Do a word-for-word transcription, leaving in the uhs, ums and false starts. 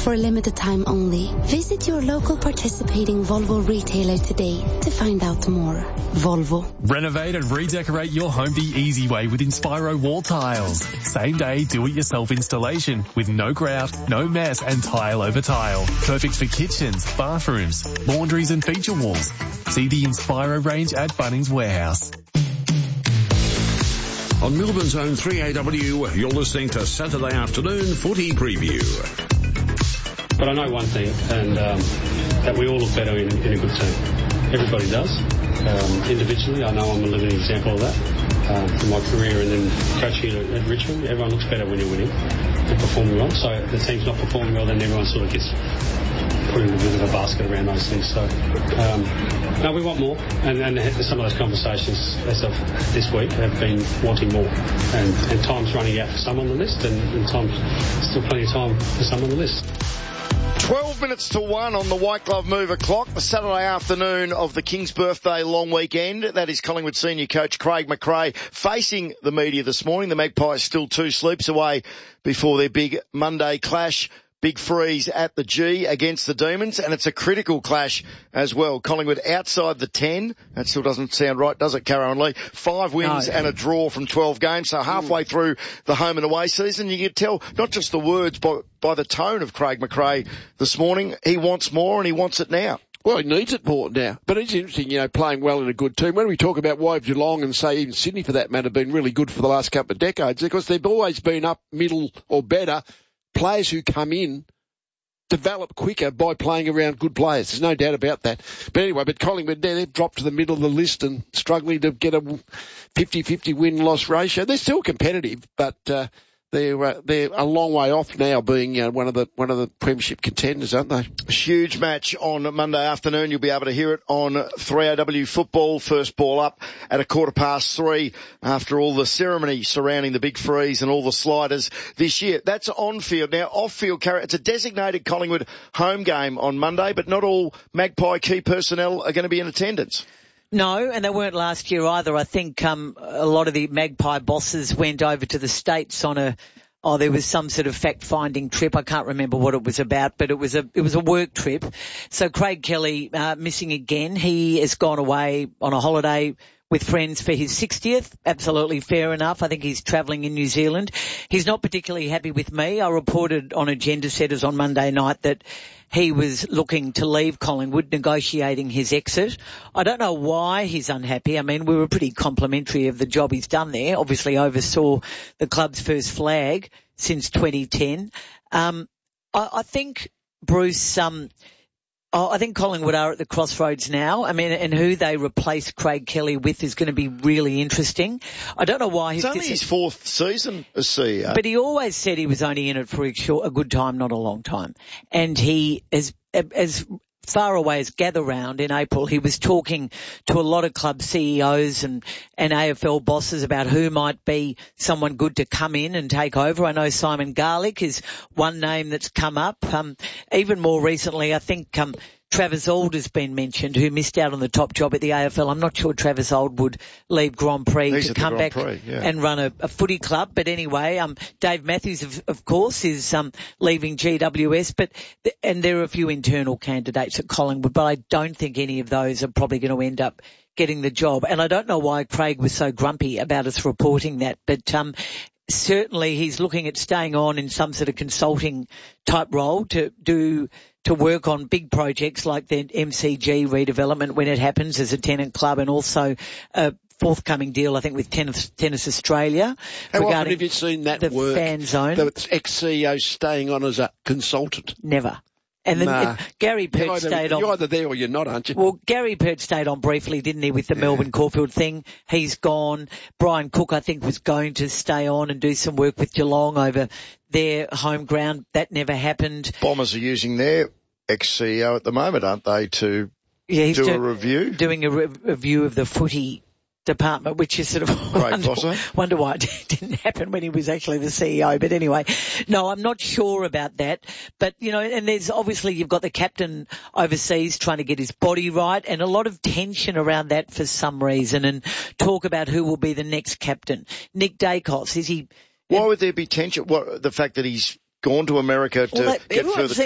for a limited time only. Visit your local participating Volvo retailer today to find out more. Volvo. Renovate and redecorate your home the easy way with Inspiro wall tiles. Same day do-it-yourself installation with no grout, no mess and tile over tile. Perfect for kitchens, bathrooms, laundries and feature walls. See the Inspiro range at Bunnings Warehouse. On Melbourne's own three A W, you're listening to Saturday Afternoon Footy Preview. But I know one thing, and um, that we all look better in, in a good team. Everybody does. Um, individually, I know I'm a living example of that um, from my career and then coaching at, at Richmond. Everyone looks better when you're winning and performing well. So if the team's not performing well, then everyone sort of gets put in a bit of a basket around those things. So, um, no, we want more. And, and some of those conversations as of this week have been wanting more. And, and time's running out for some on the list, and, and time's still plenty of time for some on the list. twelve minutes to one on the White Glove Mover clock, the Saturday afternoon of the King's Birthday long weekend. That is Collingwood senior coach Craig McRae facing the media this morning. The Magpies still two sleeps away before their big Monday clash. Big freeze at the G against the Demons, and it's a critical clash as well. Collingwood outside the ten. That still doesn't sound right, does it, Caro and Lee? Five wins no. and a draw from twelve games, so halfway mm. through the home and away season. You can tell not just the words, but by the tone of Craig McRae this morning. He wants more, and he wants it now. Well, he needs it more now. But it's interesting, you know, playing well in a good team. When we talk about why Geelong and, say, even Sydney, for that matter, have been really good for the last couple of decades, because they've always been up, middle or better. Players who come in develop quicker by playing around good players. There's no doubt about that. But anyway, but Collingwood, they've dropped to the middle of the list and struggling to get a fifty-fifty win-loss ratio. They're still competitive, but uh, they're uh, they're a long way off now being uh, one of the one of the premiership contenders, aren't they? A huge match on Monday afternoon. You'll be able to hear it on three A W football. First ball up at a quarter past three after all the ceremony surrounding the big freeze and all the sliders this year. That's on field. Now off field, it's a designated Collingwood home game on Monday, but not all Magpie key personnel are going to be in attendance. No, and they weren't last year either. I think um, a lot of the Magpie bosses went over to the States on a, oh, there was some sort of fact-finding trip. I can't remember what it was about, but it was a, it was a work trip. So Craig Kelly, uh, missing again. He has gone away on a holiday with friends for his sixtieth. Absolutely fair enough. I think he's travelling in New Zealand. He's not particularly happy with me. I reported on Agenda Setters on Monday night that he was looking to leave Collingwood, negotiating his exit. I don't know why he's unhappy. I mean, we were pretty complimentary of the job he's done there. Obviously oversaw the club's first flag since twenty ten. Um, I, I think, Bruce, um, Oh, I think Collingwood are at the crossroads now. I mean, and who they replace Craig Kelly with is going to be really interesting. I don't know why. It's only dis- his fourth season as C E O. But he always said he was only in it for a, short, a good time, not a long time. And he, as, as far away as Gather Round in April, he was talking to a lot of club C E Os and, and A F L bosses about who might be someone good to come in and take over. I know Simon Garlick is one name that's come up. Um, even more recently, I think, um, Travis Auld has been mentioned, who missed out on the top job at the A F L. I'm not sure Travis Auld would leave Grand Prix He's to come back Prix, yeah. and run a, a footy club. But anyway, um, Dave Matthews, of, of course, is um, leaving G W S. But th- and there are a few internal candidates at Collingwood, but I don't think any of those are probably going to end up getting the job. And I don't know why Craig was so grumpy about us reporting that, but um, certainly he's looking at staying on in some sort of consulting type role to do to work on big projects like the M C G redevelopment when it happens as a tenant club, and also a forthcoming deal, I think, with Tennis, Tennis Australia. How often have you seen that the work? Fan zone. The ex-C E O staying on as a consultant? Never. And then nah. uh, Gary Pert either, stayed on. You're either there or you're not, aren't you? Well, Gary Pert stayed on briefly, didn't he, with the yeah. Melbourne Caulfield thing. He's gone. Brian Cook, I think, was going to stay on and do some work with Geelong over their home ground. That never happened. Bombers are using their ex-C E O at the moment, aren't they, to yeah, he's do do, a review? Doing a re- review of the footy department, which is sort of wonder, wonder why it didn't happen when he was actually the C E O. But anyway, no, I'm not sure about that. But, you know, and there's obviously you've got the captain overseas trying to get his body right, and a lot of tension around that for some reason, and talk about who will be the next captain. Nick Dacos, is he... Why would there be tension? What, the fact that he's gone to America to well, that, get further